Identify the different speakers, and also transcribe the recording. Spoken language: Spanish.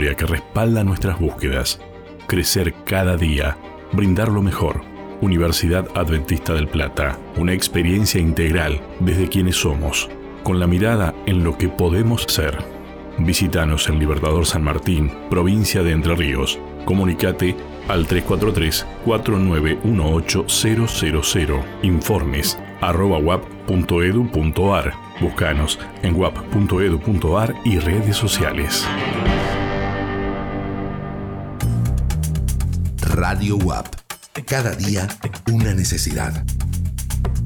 Speaker 1: historia que respalda nuestras búsquedas. Crecer cada día, brindar lo mejor. Universidad Adventista del Plata, una experiencia integral desde quienes somos, con la mirada en lo que podemos ser. Visítanos en Libertador San Martín, provincia de Entre Ríos. Comunicate al 343-4918-000. Informes @wap.edu.ar. Búscanos en wap.edu.ar y redes sociales.
Speaker 2: Radio WAP. Cada día una necesidad.